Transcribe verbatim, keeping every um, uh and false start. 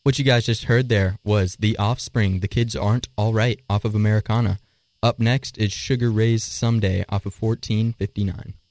What you guys just heard there was The Offspring, The Kids Aren't All Right, off of Americana. Up next is Sugar Ray's Someday, off of fourteen fifty-nine.